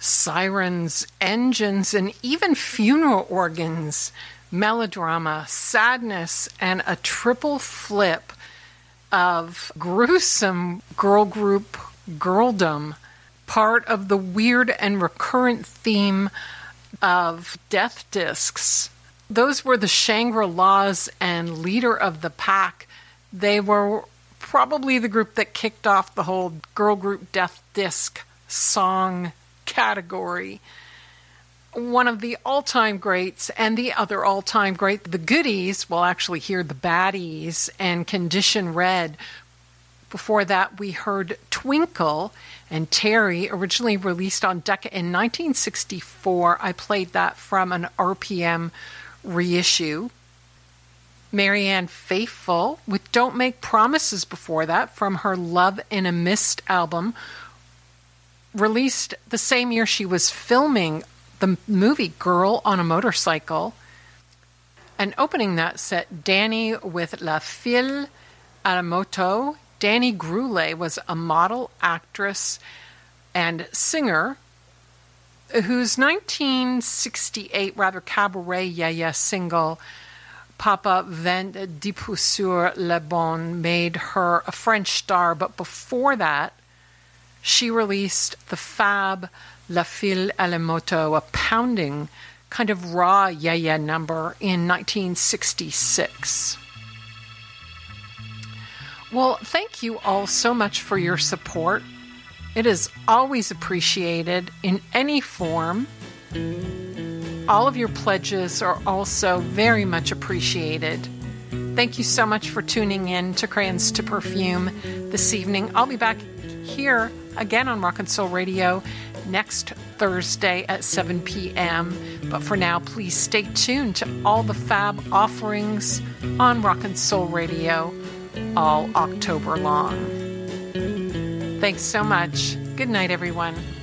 sirens, engines, and even funeral organs, melodrama, sadness, and a triple flip of gruesome girl group girldom, part of the weird and recurrent theme of death discs. Those were the Shangri-Las and Leader of the Pack. They were probably the group that kicked off the whole girl group death disc song category. One of the all-time greats, and the other all-time great, the Goodies, well, actually here the Baddies, and Condition Red. Before that, we heard Twinkle and Terry, originally released on Decca in 1964. I played that from an RPM reissue. Marianne Faithfull with Don't Make Promises before that, from her Love in a Mist album, released the same year she was filming the movie Girl on a Motorcycle. And opening that set, Danny with La Fille à la Moto. Danny Groulet was a model, actress, and singer whose 1968 rather cabaret yaya single Papa Vent Dipou sur le Bon made her a French star, but before that she released the fab La Fille à la Moto, a pounding kind of raw yaya number in 1966. Well, thank you all so much for your support. It is always appreciated in any form. All of your pledges are also very much appreciated. Thank you so much for tuning in to Crayons to Perfume this evening. I'll be back here again on Rock and Soul Radio next Thursday at 7 p.m. But for now, please stay tuned to all the fab offerings on Rock and Soul Radio all October long. Thanks so much. Good night, everyone.